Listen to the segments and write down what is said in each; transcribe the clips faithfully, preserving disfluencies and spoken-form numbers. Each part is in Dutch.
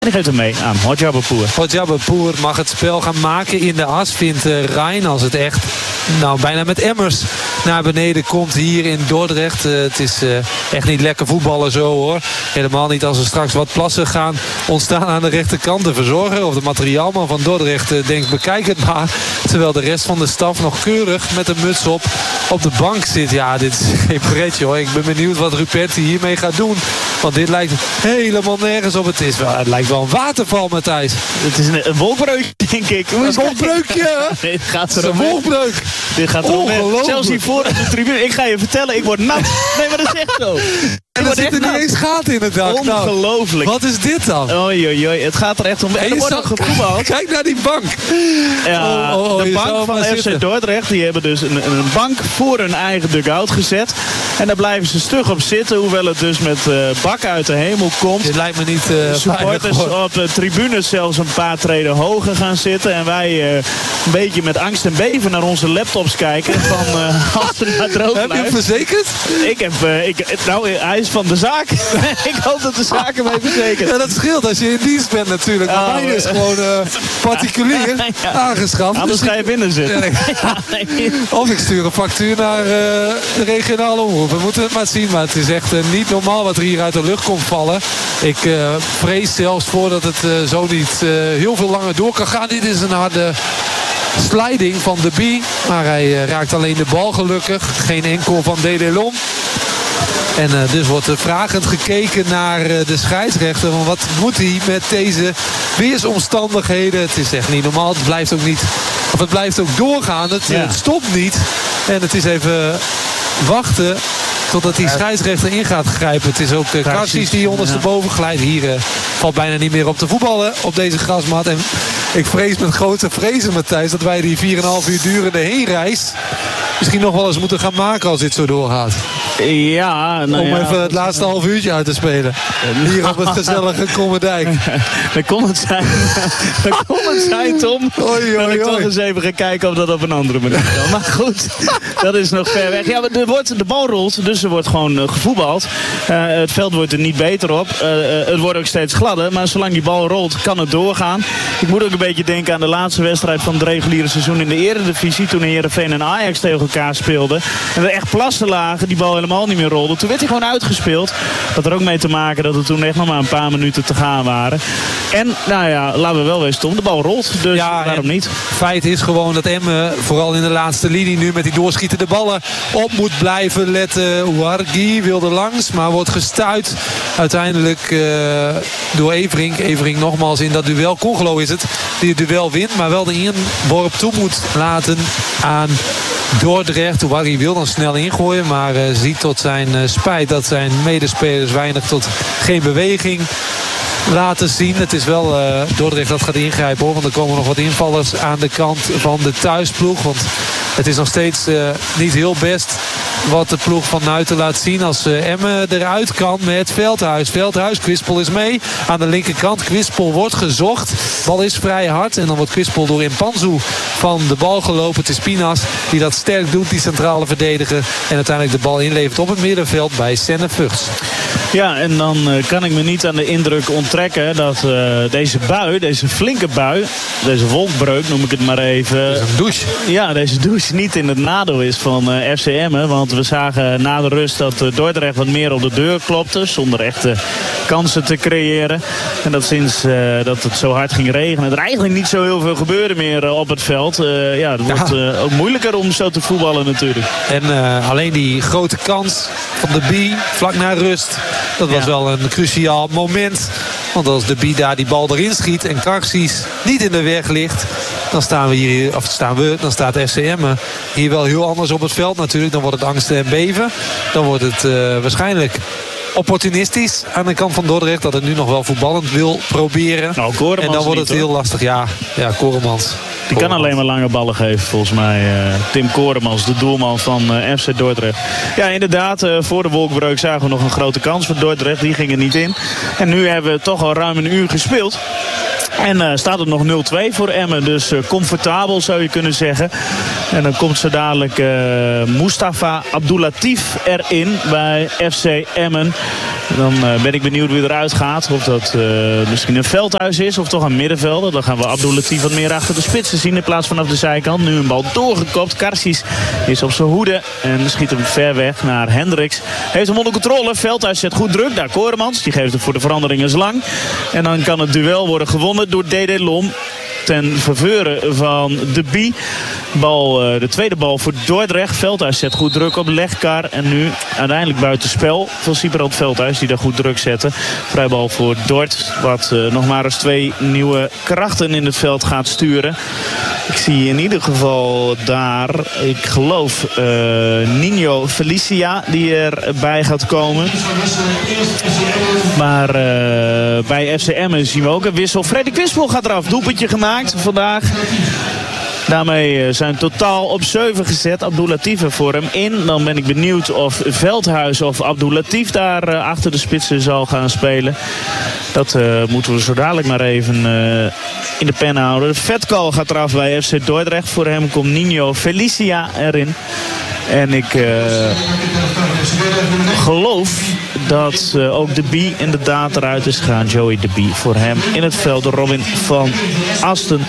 die geeft hem mee aan Hojabapour. Hojabapour mag het spel gaan maken in de as, vindt uh, Rijn. Als het echt nou, bijna met emmers naar beneden komt hier in Dordrecht. Uh, het is uh, echt niet lekker voetballen zo hoor. Helemaal niet als er straks wat plassen gaan ontstaan aan de rechterkant. De verzorger of de materiaalman van Dordrecht uh, denkt bekijk het maar. Terwijl de rest van de staf nog keurig met een muts op op de bank zit. Ja, dit is geen pretje hoor. Ik ben benieuwd wat Ruperti hiermee gaat doen. Want dit lijkt helemaal nergens op. Het, is wel, het lijkt wel een waterval, Matthijs. Het is een, een wolkbreuk, denk ik. Een wolkbreukje, hè? Nee, het gaat er een wolkbreuk. Dit gaat er om. Zelfs hiervoor op de tribune. Ik ga je vertellen, ik word nat. Nee, maar dat is echt zo. En er zitten niet eens gaten in het dak. Ongelooflijk. Nou, wat is dit dan? Oei, oei, oei. Het gaat er echt om. En er wordt ook gevoetbald. Kijk naar die bank. Ja, oh, oh, oh, de bank van F C Dordrecht. Die hebben dus een, een bank voor hun eigen dugout gezet. En daar blijven ze stug op zitten. Hoewel het dus met uh, bak uit de hemel komt. Dit lijkt me niet uh, supporters op de tribunes zelfs een paar treden hoger gaan zitten. En wij uh, een beetje met angst en beven naar onze laptops kijken. Van uh, als het maar droog blijft. Heb je hem verzekerd? Ik heb... Uh, ik, nou, hij is van de zaak. Ik hoop dat de zaak hem heeft verzekerd. Ja, dat scheelt als je in dienst bent natuurlijk. Maar oh, mijn is gewoon uh, particulier ja. aangeschaft. Anders dus ga je binnen zitten. Ja, nee. Of ik stuur een factuur naar uh, de regionale omroep. We moeten het maar zien. Maar het is echt uh, niet normaal wat er hier uit de lucht komt vallen. Ik uh, vrees zelfs voor dat het uh, zo niet uh, heel veel langer door kan gaan. Dit is een harde sliding van de Bie. Maar hij uh, raakt alleen de bal gelukkig. Geen enkel van Dedelon. En uh, dus wordt er vragend gekeken naar uh, de scheidsrechter. Van wat moet hij met deze weersomstandigheden? Het is echt niet normaal. Het blijft ook niet. Of het blijft ook doorgaan. Het, ja. het stopt niet. En het is even wachten totdat die scheidsrechter in gaat grijpen. Het is ook uh, Karsies die ondersteboven glijdt. Hier uh, valt bijna niet meer op te voetballen op deze grasmat. En ik vrees met grote vrezen, Matthijs, dat wij die vier komma vijf uur durende heenreis misschien nog wel eens moeten gaan maken als dit zo doorgaat. Ja, nou Om ja, even het laatste half uurtje uit te spelen. Hier op het gezellige Kommerdijk. Dan kon het zijn, dan kon het zijn Tom. Oei, oei, dat ik toch oei. eens even ga kijken of dat op een andere manier kan. Maar goed, dat is nog ver weg. Ja, er wordt, de bal rolt, dus er wordt gewoon uh, gevoetbald. Uh, het veld wordt er niet beter op. Uh, uh, het wordt ook steeds gladder. Maar zolang die bal rolt, kan het doorgaan. Ik moet ook een beetje denken aan de laatste wedstrijd van het reguliere seizoen in de Eredivisie. Toen Heerenveen en Ajax tegen elkaar speelden. En er echt plassen lagen, die bal helemaal niet meer rolde. Toen werd hij gewoon uitgespeeld. Dat had er ook mee te maken dat er toen echt nog maar een paar minuten te gaan waren. En, nou ja, laten we wel wezen, Tom, de bal rolt. Dus ja, waarom niet? Feit is gewoon dat Emmen, vooral in de laatste linie nu met die doorschietende ballen, op moet blijven letten. Ouargui wilde langs, maar wordt gestuit uiteindelijk uh, door Everink. Everink nogmaals in dat duel. Congelo is het die het duel wint, maar wel de inworp toe moet laten aan Dordrecht. Ouargui wil dan snel ingooien, maar uh, ziet tot zijn uh, spijt dat zijn medespelers weinig tot geen beweging laten zien. Het is wel uh, Dordrecht dat gaat ingrijpen hoor. Want er komen nog wat invallers aan de kant van de thuisploeg. Want het is nog steeds uh, niet heel best wat de ploeg van Nuiten laat zien. Als uh, Emmen eruit kan met Veldhuis. Veldhuis, Kwispel is mee. Aan de linkerkant, Kwispel wordt gezocht. Bal is vrij hard. En dan wordt Kwispel door Impanzu van de bal gelopen. Het is Pinas die dat sterk doet, die centrale verdediger. En uiteindelijk de bal inlevert op het middenveld bij Senne Vugts. Ja, en dan uh, kan ik me niet aan de indruk onttrekken dat uh, deze bui, deze flinke bui, deze wolkbreuk noem ik het maar even. Dat is een douche. Ja, deze douche niet in het nadeel is van uh, F C Emmen. Want we zagen na de rust dat uh, Dordrecht wat meer op de deur klopte. Zonder echte kansen te creëren. En dat sinds uh, dat het zo hard ging regenen er eigenlijk niet zo heel veel gebeurde meer uh, op het veld. Uh, ja, het wordt uh, ook moeilijker om zo te voetballen natuurlijk. En uh, alleen die grote kans van de Bie vlak na rust. Dat was ja. wel een cruciaal moment. Want als de Bie daar die bal erin schiet en Karsies niet in de weg ligt, dan staan we hier, of staan we, dan staat F C Emmen hier wel heel anders op het veld natuurlijk. Dan wordt het angst en beven. Dan wordt het uh, waarschijnlijk opportunistisch aan de kant van Dordrecht, dat het nu nog wel voetballend wil proberen. Nou, Koremans en dan wordt niet, het heel hoor. lastig. Ja, ja Koremans. Die kan alleen maar lange ballen geven volgens mij. Uh, Tim Koremans, de doelman van uh, F C Dordrecht. Ja, inderdaad, uh, voor de wolkbreuk zagen we nog een grote kans voor Dordrecht. Die ging er niet in. En nu hebben we toch al ruim een uur gespeeld. En uh, staat het nog nul twee voor Emmen. Dus uh, comfortabel zou je kunnen zeggen. En dan komt zo dadelijk uh, Mustafa Abdoulatif erin bij F C Emmen. Dan uh, ben ik benieuwd wie eruit gaat. Of dat uh, misschien een Veldhuis is of toch een middenvelder. Dan gaan we Abdul Latif wat meer achter de spitsen zien in plaats vanaf de zijkant. Nu een bal doorgekopt. Karsies is op zijn hoede en schiet hem ver weg naar Hendricks. Heeft hem onder controle. Veldhuis zet goed druk. Daar Koremans. Die geeft hem voor de verandering eens lang. En dan kan het duel worden gewonnen door D D Lom. Ten faveur van de Bie. Bal, de tweede bal voor Dordrecht. Veldhuis zet goed druk op Legkar. En nu uiteindelijk buitenspel van Siebrand Veldhuis. Die daar goed druk zette. Vrijbal voor Dort. Wat uh, nog maar eens twee nieuwe krachten in het veld gaat sturen. Ik zie in ieder geval daar, ik geloof, uh, Nino Felicia die erbij gaat komen. Maar uh, bij F C Emmen zien we ook een wissel. Freddy Quispel gaat eraf. Doelpuntje gemaakt vandaag. Daarmee zijn totaal op zeven gezet. Abdul Latif er voor hem in. Dan ben ik benieuwd of Veldhuis of Abdul Latif daar uh, achter de spitsen zal gaan spelen. Dat uh, moeten we zo dadelijk maar even uh, in de pen houden. Vetkal gaat eraf bij F C Dordrecht. Voor hem komt Nino Felicia erin. En ik uh, geloof dat uh, ook de Bie inderdaad eruit is gegaan. Joey de Bie voor hem in het veld. Robin van Asten.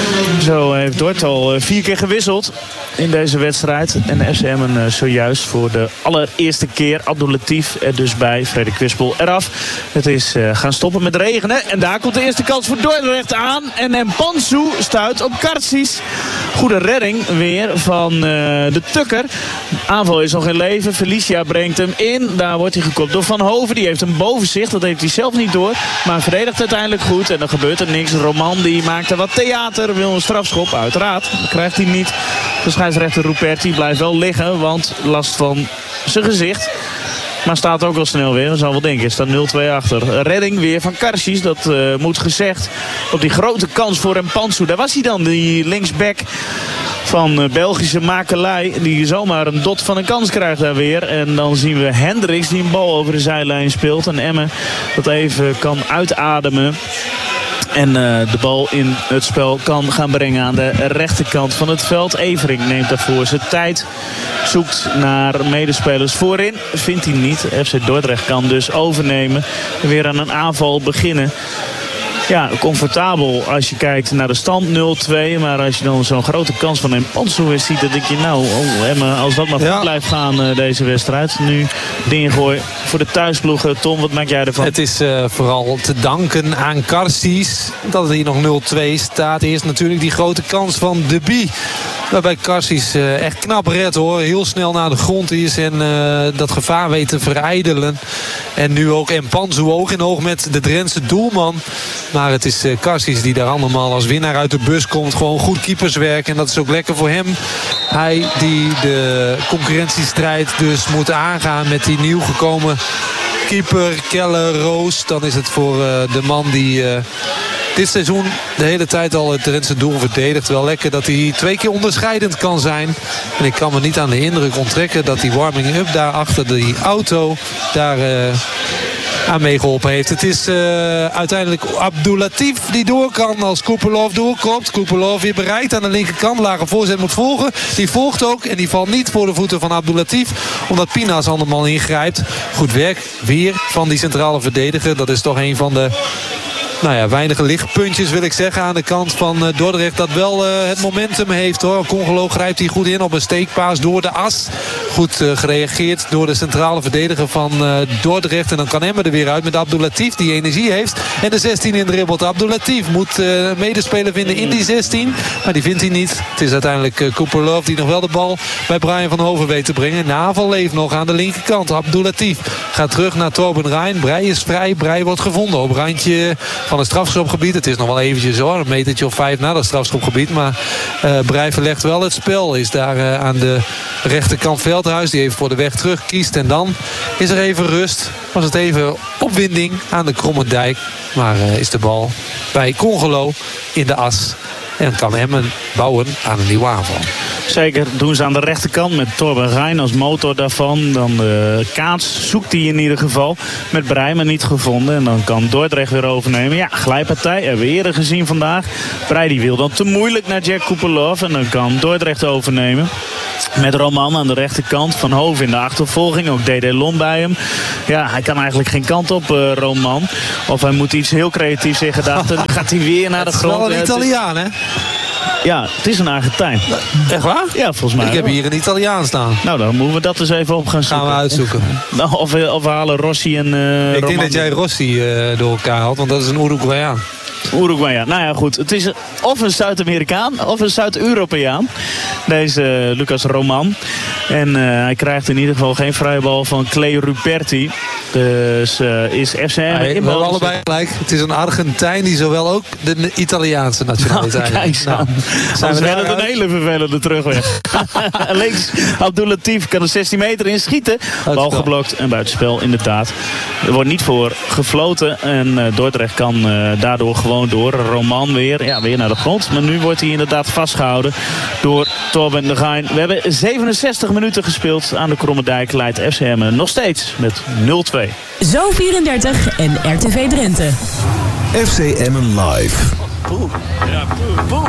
Zo heeft Dort al uh, vier keer gewisseld in deze wedstrijd. En F C Emmen uh, zojuist voor de allereerste keer. Abdul Latif er dus bij. Freddy Quispel eraf. Het is uh, gaan stoppen met regenen. En daar komt de eerste kans voor Dordrecht aan. En Mpanzu stuit op Karsies. Goede redding weer van uh, de Tukker. Aanval is nog in leven. Felicia brengt hem in. Daar wordt hij gekopt door Van Hoven. Die heeft hem boven zich. Dat heeft hij zelf niet door. Maar verdedigt uiteindelijk goed. En dan gebeurt er niks. Roman die maakt er wat theater. Wil een strafschop. Uiteraard. Dat krijgt hij niet. De scheidsrechter Ruperti blijft wel liggen. Want last van zijn gezicht. Maar staat ook al snel weer. Dat zal wel denken. Staat nul twee achter. Redding weer van Karsies. Dat uh, moet gezegd. Op die grote kans voor Mpanzu. Daar was hij dan. Die linksback van uh, Belgische makelij. Die zomaar een dot van een kans krijgt daar weer. En dan zien we Hendricks die een bal over de zijlijn speelt. En Emmen dat even kan uitademen. En uh, de bal in het spel kan gaan brengen aan de rechterkant van het veld. Evering neemt daarvoor zijn tijd. Zoekt naar medespelers voorin. Vindt hij niet. F C Dordrecht kan dus overnemen. En weer aan een aanval beginnen. Ja, comfortabel als je kijkt naar de stand nul twee. Maar als je dan zo'n grote kans van Mpanzu ziet, dan denk je nou, oh, Emmen, als dat maar goed ja. blijft gaan uh, deze wedstrijd. Nu de ingooi voor de thuisploegen. Tom, wat maak jij ervan? Het is uh, vooral te danken aan Karsies dat het hier nog nul twee staat. Eerst natuurlijk die grote kans van De Bie. Waarbij Karsies uh, echt knap redt hoor. Heel snel naar de grond is en uh, dat gevaar weet te verijdelen. En nu ook Mpanzu oog in oog met de Drentse doelman. Maar het is uh, Karsies die daar allemaal als winnaar uit de bus komt. Gewoon goed keeperswerk en dat is ook lekker voor hem. Hij die de concurrentiestrijd dus moet aangaan met die nieuw gekomen keeper Keller Roos. Dan is het voor uh, de man die Uh, dit seizoen de hele tijd al het Drentse doel verdedigt. Wel lekker dat hij twee keer onderscheidend kan zijn. En ik kan me niet aan de indruk onttrekken dat die warming-up daar achter die auto daar uh, aan meegeholpen heeft. Het is uh, uiteindelijk Abdul Latif die door kan als Kupelov doorkomt. Kupelov weer bereikt aan de linkerkant. Lage voorzet moet volgen. Die volgt ook en die valt niet voor de voeten van Abdul Latif. Omdat Pina's anderman ingrijpt. Goed werk weer van die centrale verdediger. Dat is toch een van de Nou ja, weinige lichtpuntjes wil ik zeggen aan de kant van uh, Dordrecht. Dat wel uh, het momentum heeft hoor. Congolo grijpt hij goed in op een steekpaas door de as. Goed uh, gereageerd door de centrale verdediger van uh, Dordrecht. En dan kan Emmen er weer uit met Abdul Latif die energie heeft. En de zestien in dribbelt. Abdul Latif moet uh, een medespeler vinden in die zestien. Maar die vindt hij niet. Het is uiteindelijk uh, Kupelov die nog wel de bal bij Brian van Hoven weet te brengen. De aanval leeft nog aan de linkerkant. Abdul Latif gaat terug naar Torben Rijn. Brei is vrij. Brei wordt gevonden op randje van het strafschopgebied. Het is nog wel eventjes hoor. Een metertje of vijf na dat strafschopgebied. Maar uh, Brei verlegt wel het spel. Is daar uh, aan de rechterkant Veldhuis. Die even voor de weg terug kiest. En dan is er even rust. Was het even opwinding aan de Kromme Dijk. Maar uh, is de bal bij Congolo in de as. En kan Emmen bouwen aan een nieuwe aanval. Zeker, doen ze aan de rechterkant met Torben Rijn als motor daarvan. Dan de Kaats zoekt hij in ieder geval. Met Brei maar niet gevonden. En dan kan Dordrecht weer overnemen. Ja, glijpartij hebben we eerder gezien vandaag. Brei die wil dan te moeilijk naar Jack Kupelov. En dan kan Dordrecht overnemen. Met Roman aan de rechterkant. Van Hoven in de achtervolging. Ook D D Lom bij hem. Ja, hij kan eigenlijk geen kant op, uh, Roman. Of hij moet iets heel creatiefs in gedachten. Dan gaat hij weer naar de grond. Het is wel een Italiaan, hè? Ja, het is een Argentijn. Echt waar? Ja, volgens mij. Ik heb hier een Italiaan staan. Nou, dan moeten we dat eens even op gaan zoeken. Gaan we uitzoeken. Nou, of, we, of we halen Rossi en uh, Ik Roman. denk dat jij Rossi uh, door elkaar haalt, want dat is een Uruguayaan. Uruguay, ja. Nou ja, goed. Het is of een Zuid-Amerikaan of een Zuid-Europeaan. Deze uh, Lucas Roman. En uh, hij krijgt in ieder geval geen vrije bal van Clay Ruperti. Dus uh, is F C M... Nee, we hebben allebei gelijk. Het is een Argentijn die zowel ook de Italiaanse nationaliteit nou, heeft. Nou, zijn we wel een hele vervelende terugweg. Links, Abdul Latif kan de zestien meter inschieten. Bal geblokt en buitenspel inderdaad. Er wordt niet voor gefloten. En uh, Dordrecht kan uh, daardoor gewoon door. Roman weer, ja, weer naar de grond. Maar nu wordt hij inderdaad vastgehouden door Torben de Gain. We hebben zevenenzestig minuten gespeeld aan de Krommerdijk. Leidt F C M nog steeds met nul twee. Zo vierendertig en R T V Drenthe. F C Emmen live. Poeh. Ja, poeh, poeh.